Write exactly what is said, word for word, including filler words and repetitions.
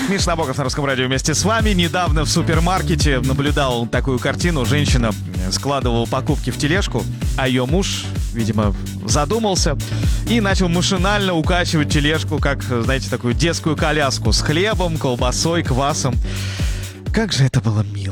Миша Набоков на Русском радио вместе с вами. Недавно в супермаркете наблюдал такую картину. Женщина складывала покупки в тележку, а ее муж, видимо, задумался и начал машинально укачивать тележку, как, знаете, такую детскую коляску с хлебом, колбасой, квасом. Как же это было мило.